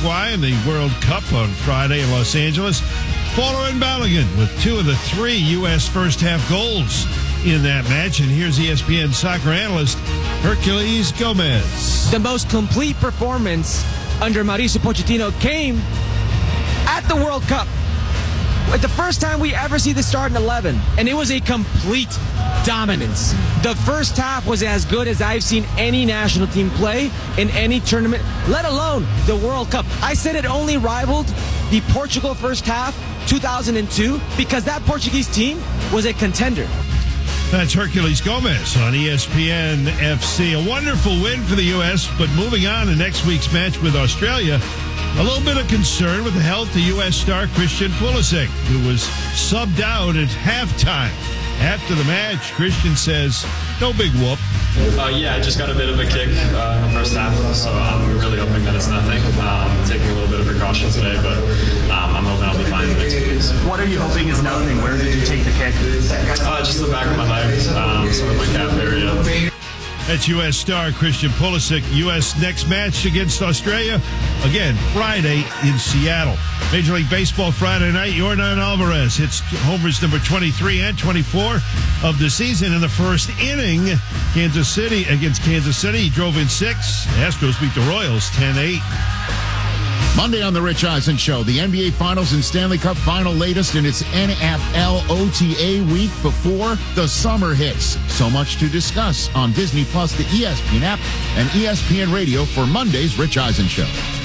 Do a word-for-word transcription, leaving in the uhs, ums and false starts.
Uruguay in the World Cup on Friday in Los Angeles. Fowler and Balogun with two of the three U S first-half goals in that match. And here's E S P N soccer analyst Herculez Gomez. The most complete performance under Mauricio Pochettino came at the World Cup. The first time we ever see the starting eleven, and it was a complete dominance. The first half was as good as I've seen any national team play in any tournament, let alone the World Cup. I said it only rivaled the Portugal first half, two thousand two, because that Portuguese team was a contender. That's Herculez Gomez on E S P N F C. A wonderful win for the U S, but moving on to next week's match with Australia, a little bit of concern with the health of U S star Christian Pulisic, who was subbed out at halftime. After the match, Christian says, no big whoop. Uh, yeah, I just got a bit of a kick uh, in the first half, so I'm really hoping that it's nothing. Um, taking a little bit of precaution today, but um, I'm hoping I'll be fine in the next few weeks. What are you hoping is nothing? Where did you take the kick? Uh, just the back of my leg, um, sort of my calf area. That's U S star Christian Pulisic. U S next match against Australia, again, Friday in Seattle. Major League Baseball Friday night, Yordan Alvarez hits homers number twenty-three and twenty-four of the season in the first inning. Kansas City against Kansas City. He drove in six. Astros beat the Royals ten eight. Monday on The Rich Eisen Show, the N B A Finals and Stanley Cup Final latest in its N F L O T A week before the summer hits. So much to discuss on Disney Plus, the E S P N app, and E S P N Radio for Monday's Rich Eisen Show.